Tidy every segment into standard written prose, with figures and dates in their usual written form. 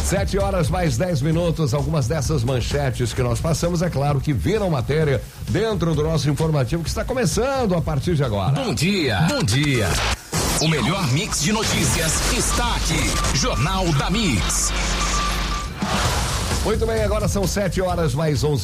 7h mais 10. Algumas dessas manchetes que nós passamos, é claro que viram matéria dentro do nosso informativo que está começando a partir de agora. Bom dia. O melhor mix de notícias está aqui. Jornal da Mix. Muito bem, agora são 7h mais 11,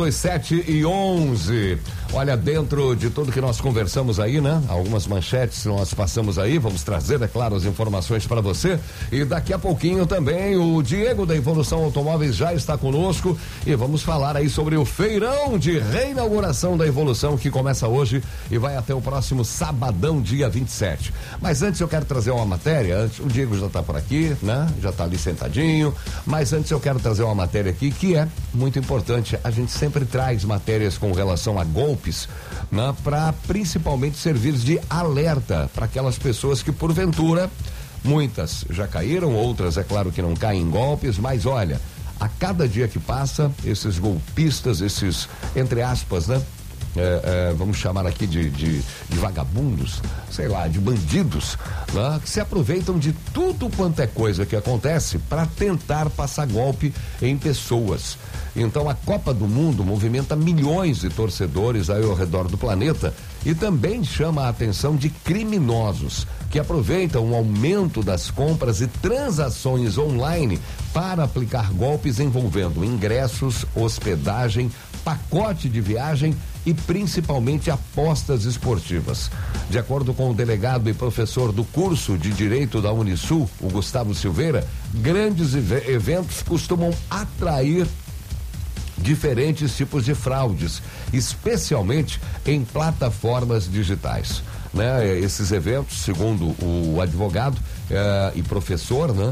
7h11. Olha, dentro de tudo que nós conversamos aí, né? Algumas manchetes que nós passamos aí, vamos trazer, é claro, as informações para você. E daqui a pouquinho também o Diego da Evolução Automóveis já está conosco e vamos falar aí sobre o feirão de reinauguração da Evolução que começa hoje e vai até o próximo sabadão, dia 27. Mas antes eu quero trazer uma matéria, o Diego já está por aqui, né? Já está ali sentadinho, mas antes eu quero trazer uma matéria aqui que é muito importante. A gente sempre traz matérias com relação a golpes, né, para principalmente servir de alerta para aquelas pessoas que porventura, muitas já caíram, outras é claro que não caem em golpes, mas olha, a cada dia que passa, esses golpistas, esses, entre aspas, né? Vamos chamar aqui de vagabundos, sei lá, de bandidos, né? Que se aproveitam de tudo quanto é coisa que acontece para tentar passar golpe em pessoas. Então a Copa do Mundo movimenta milhões de torcedores aí ao redor do planeta e também chama a atenção de criminosos que aproveitam o aumento das compras e transações online para aplicar golpes envolvendo ingressos, hospedagem, pacote de viagem e principalmente apostas esportivas. De acordo com o delegado e professor do curso de Direito da Unisul, o Gustavo Silveira, grandes eventos costumam atrair diferentes tipos de fraudes, especialmente em plataformas digitais, né? Esses eventos, segundo o advogado e professor, né?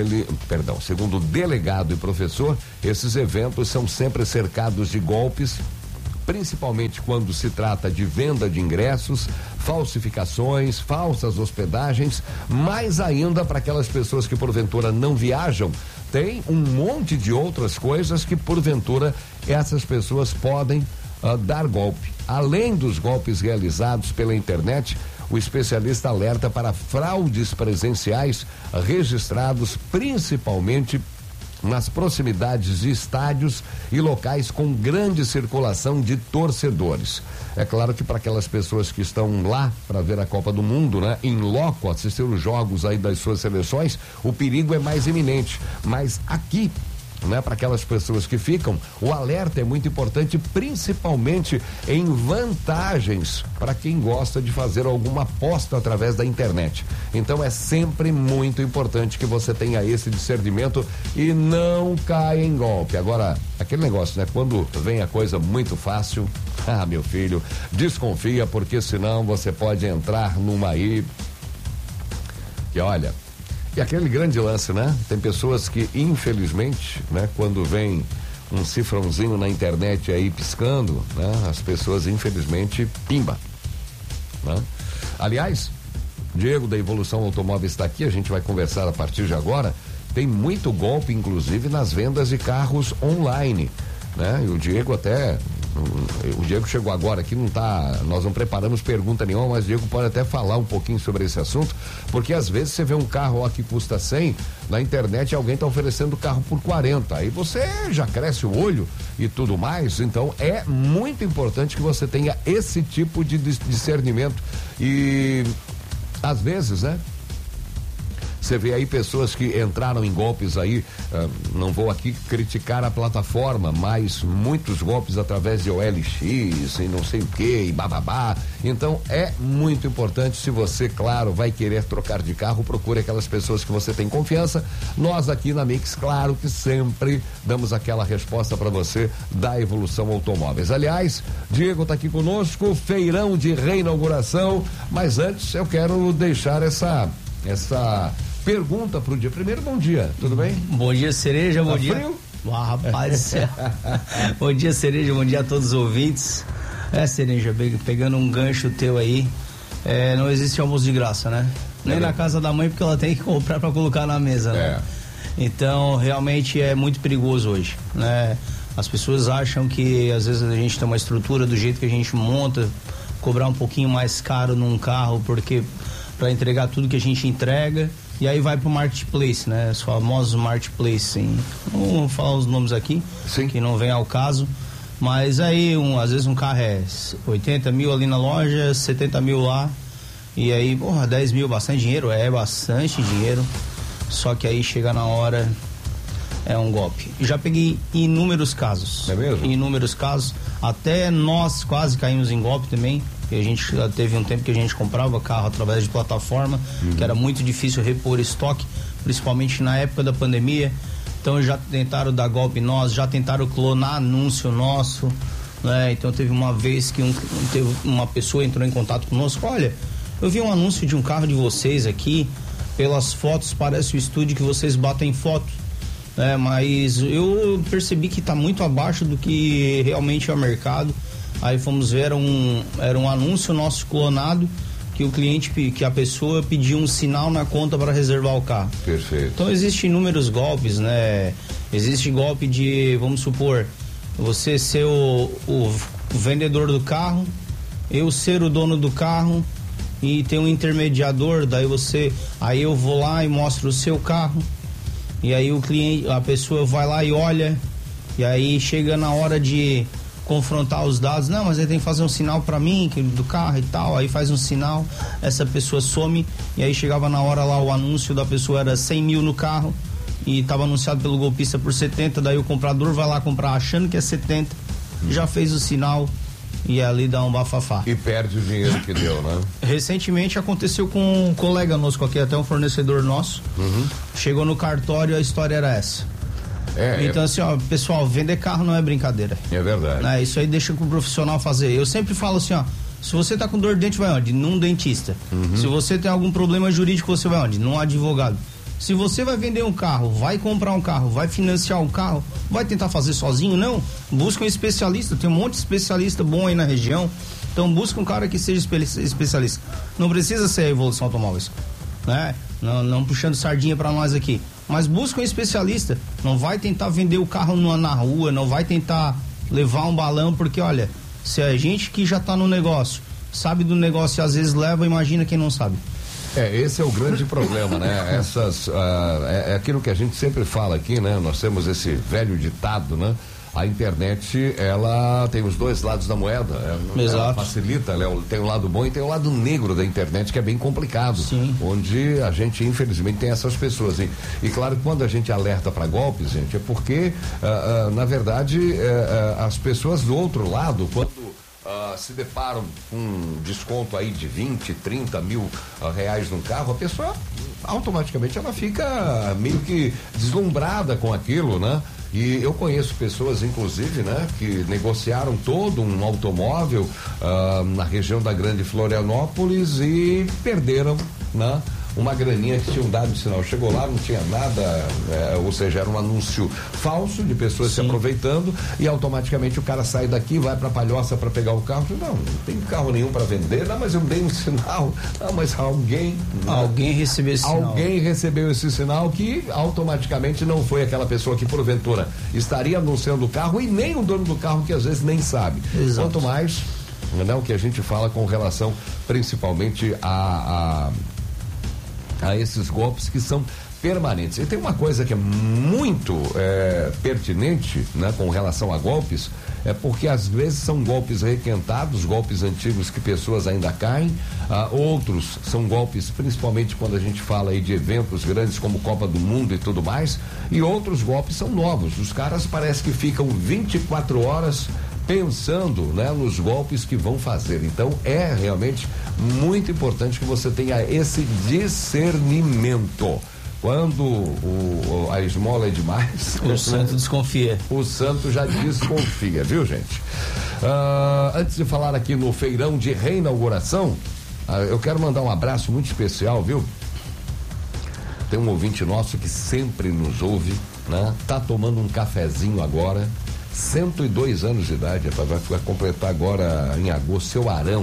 Segundo o delegado e professor, esses eventos são sempre cercados de golpes, principalmente quando se trata de venda de ingressos, falsificações, falsas hospedagens, mais ainda para aquelas pessoas que porventura não viajam, tem um monte de outras coisas que porventura essas pessoas podem dar golpe. Além dos golpes realizados pela internet, o especialista alerta para fraudes presenciais registrados principalmente nas proximidades de estádios e locais com grande circulação de torcedores. É claro que para aquelas pessoas que estão lá para ver a Copa do Mundo, né, em loco, assistir os jogos aí das suas seleções, o perigo é mais iminente. Mas aqui, né, para aquelas pessoas que ficam, o alerta é muito importante, principalmente em vantagens para quem gosta de fazer alguma aposta através da internet. Então é sempre muito importante que você tenha esse discernimento e não caia em golpe. Agora, aquele negócio, né, quando vem a coisa muito fácil, meu filho, desconfia, porque senão você pode entrar numa aí que olha. E aquele grande lance, né? Tem pessoas que, infelizmente, né? Quando vem um cifrãozinho na internet aí piscando, né? As pessoas, infelizmente, pimba, né? Aliás, Diego da Evolução Automóveis está aqui, a gente vai conversar a partir de agora. Tem muito golpe, inclusive, nas vendas de carros online, né? E o Diego chegou agora aqui, nós não preparamos pergunta nenhuma, mas o Diego pode até falar um pouquinho sobre esse assunto, porque às vezes você vê um carro ó, que custa 100, na internet alguém está oferecendo o carro por 40, aí você já cresce o olho e tudo mais. Então é muito importante que você tenha esse tipo de discernimento e às vezes, né? Você vê aí pessoas que entraram em golpes aí, não vou aqui criticar a plataforma, mas muitos golpes através de OLX e não sei o que, e bababá. Então é muito importante, se você, claro, vai querer trocar de carro, procure aquelas pessoas que você tem confiança. Nós aqui na Mix, claro que sempre damos aquela resposta para você da Evolução Automóveis. Aliás, Diego tá aqui conosco, feirão de reinauguração, mas antes eu quero deixar essa pergunta pro dia. Primeiro, bom dia, tudo bem? Bom dia, Cereja, bom dia. Frio? Rapaz, bom dia, Cereja, bom dia a todos os ouvintes. Cereja, pegando um gancho teu aí, não existe almoço de graça, né? Nem na casa da mãe, porque ela tem que comprar para colocar na mesa, né? Então, realmente é muito perigoso hoje, né? As pessoas acham que às vezes a gente tem uma estrutura do jeito que a gente monta, cobrar um pouquinho mais caro num carro, porque para entregar tudo que a gente entrega, e aí vai pro marketplace, né? Os famosos marketplace, sim. Não vou falar os nomes aqui, sim, que não vem ao caso, mas aí às vezes um carro é 80 mil ali na loja, 70 mil lá, e aí, 10 mil, bastante dinheiro? É bastante dinheiro, só que aí chega na hora, é um golpe. Já peguei inúmeros casos. É mesmo? Inúmeros casos, até nós quase caímos em golpe também. A gente teve um tempo que a gente comprava carro através de plataforma, que era muito difícil repor estoque, principalmente na época da pandemia. Então já tentaram dar golpe em nós, já tentaram clonar anúncio nosso, né? Então teve uma vez que uma pessoa entrou em contato conosco: olha, eu vi um anúncio de um carro de vocês aqui, pelas fotos parece o estúdio que vocês batem foto, né? Mas eu percebi que está muito abaixo do que realmente é o mercado. Aí fomos ver, era um anúncio nosso clonado, que o cliente, que a pessoa pediu um sinal na conta para reservar o carro. Perfeito. Então existem inúmeros golpes, né? Existe golpe de, vamos supor, você ser o vendedor do carro, eu ser o dono do carro e tem um intermediador, aí eu vou lá e mostro o seu carro, e aí a pessoa vai lá e olha, e aí chega na hora de confrontar os dados, não, mas ele tem que fazer um sinal para mim do carro e tal, aí faz um sinal, essa pessoa some, e aí chegava na hora lá, o anúncio da pessoa era 100 mil no carro e estava anunciado pelo golpista por 70, daí o comprador vai lá comprar achando que é 70, já fez o sinal e ali dá um bafafá. E perde o dinheiro que deu, né? Recentemente aconteceu com um colega nosso aqui, até um fornecedor nosso, chegou no cartório, a história era essa. Então assim, pessoal, vender carro não é brincadeira. É verdade. Isso aí deixa com o profissional fazer. Eu sempre falo assim, se você tá com dor de dente, vai onde? Num dentista. Se você tem algum problema jurídico, você vai onde? Num advogado. Se você vai vender um carro, vai comprar um carro, vai financiar um carro, vai tentar fazer sozinho? Não. Busca um especialista, tem um monte de especialista bom aí na região. Então busca um cara que seja especialista. Não precisa ser a Evolução Automóveis, né? Não puxando sardinha para nós aqui. Mas busca um especialista, não vai tentar vender o carro na rua, não vai tentar levar um balão, porque olha, se a gente que já tá no negócio, sabe do negócio e às vezes leva, imagina quem não sabe. Esse é o grande problema, né? É aquilo que a gente sempre fala aqui, né? Nós temos esse velho ditado, né? A internet, ela tem os dois lados da moeda. Ela facilita, tem um lado bom e tem o lado negro da internet, que é bem complicado. Sim. Onde a gente, infelizmente, tem essas pessoas. E claro, quando a gente alerta para golpes, gente, é porque, na verdade, as pessoas do outro lado, quando se deparam com um desconto aí de 20, 30 mil reais num carro, a pessoa automaticamente ela fica meio que deslumbrada com aquilo, né? E eu conheço pessoas, inclusive, né, que negociaram todo um automóvel na região da Grande Florianópolis e perderam, né, uma graninha que tinham dado de sinal. Chegou lá, não tinha nada, ou seja, era um anúncio falso de pessoas se aproveitando, e automaticamente o cara sai daqui, vai pra Palhoça pra pegar o carro. Não tem carro nenhum pra vender. Não, mas eu dei um sinal. Não, mas alguém recebeu esse sinal. Alguém recebeu esse sinal que automaticamente não foi aquela pessoa que porventura estaria anunciando o carro, e nem o dono do carro, que às vezes nem sabe. Exato. Quanto mais, né, o que a gente fala com relação principalmente a esses golpes que são permanentes. E tem uma coisa que é muito pertinente, né, com relação a golpes, porque às vezes são golpes requentados, golpes antigos que pessoas ainda caem, outros são golpes principalmente quando a gente fala aí de eventos grandes como Copa do Mundo e tudo mais, e outros golpes são novos. Os caras parece que ficam 24 horas pensando, né, nos golpes que vão fazer. Então é realmente muito importante que você tenha esse discernimento. Quando a esmola é demais, o santo desconfia. O santo já desconfia, viu, gente? Antes de falar aqui no feirão de reinauguração, eu quero mandar um abraço muito especial, viu? Tem um ouvinte nosso que sempre nos ouve, né? Tá tomando um cafezinho agora, 102 anos de idade, vai completar agora em agosto, seu Arão.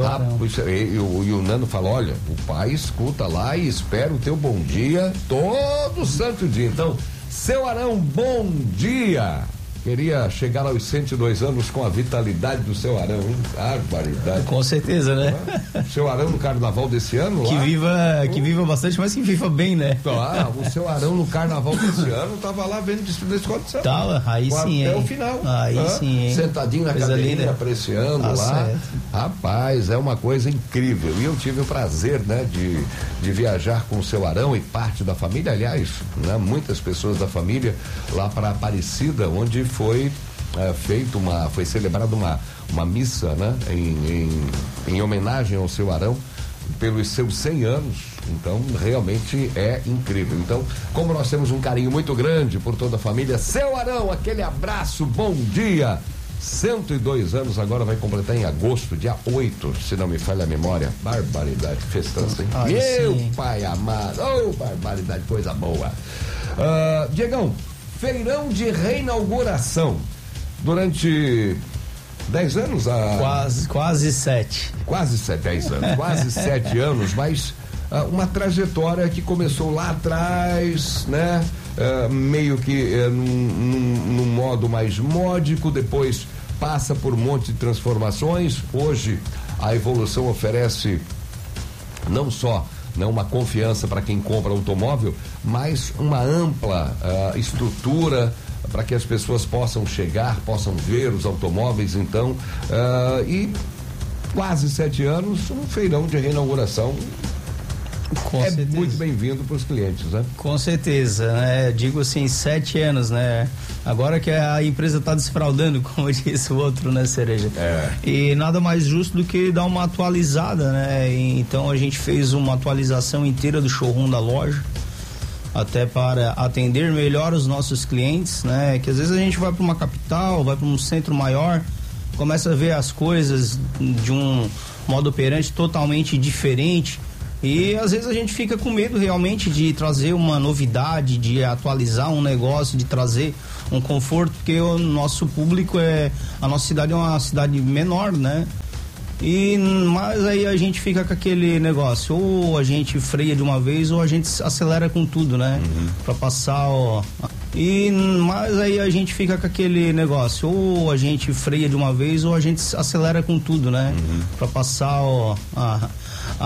E o Nando fala, olha, o pai escuta lá e espera o teu bom dia todo santo dia. Então, seu Arão, bom dia! Queria chegar aos 102 anos com a vitalidade do seu Arão, hein? Barbaridade. Com certeza, né? Seu Arão no carnaval desse ano que viva bastante, mas que viva bem, né? O seu Arão no carnaval desse ano tava lá vendo da escola de samba. Tava, aí sim, até o final. Aí sim, hein? Sentadinho na cadeirinha, apreciando lá. Certo. Rapaz, é uma coisa incrível. E eu tive o prazer, né, de viajar com o seu Arão e parte da família, aliás, né, muitas pessoas da família lá para Aparecida, onde foi foi celebrada uma missa, né, em homenagem ao seu Arão pelos seus 100 anos. Então realmente é incrível. Então, como nós temos um carinho muito grande por toda a família, seu Arão, aquele abraço, bom dia. 102 anos, agora vai completar em agosto, dia 8, se não me falha a memória. Barbaridade, que festança, hein? Meu pai amado, barbaridade, coisa boa. Diegão, feirão de reinauguração durante 10 anos? Quase 7. Quase 10 anos, quase 7 anos, mas uma trajetória que começou lá atrás, né? Meio que num modo mais módico, depois passa por um monte de transformações. Hoje a evolução oferece não só uma confiança para quem compra automóvel, mas uma ampla estrutura para que as pessoas possam chegar, possam ver os automóveis. Então, e quase 7 anos, um feirão de reinauguração muito bem-vindo para os clientes, né? Com certeza, né? Digo assim, 7 anos, né? Agora que a empresa está desfraudando, como disse o outro, né, Cereja? E nada mais justo do que dar uma atualizada, né? Então a gente fez uma atualização inteira do showroom da loja, até para atender melhor os nossos clientes, né? Que às vezes a gente vai para uma capital, vai para um centro maior, começa a ver as coisas de um modo operante totalmente diferente. E às vezes a gente fica com medo realmente de trazer uma novidade, de atualizar um negócio, de trazer um conforto, porque o nosso público a nossa cidade é uma cidade menor, né? Mas aí a gente fica com aquele negócio, ou a gente freia de uma vez ou a gente acelera com tudo, né? Pra passar, mas aí a gente fica com aquele negócio, ou a gente freia de uma vez ou a gente acelera com tudo, né? Pra passar,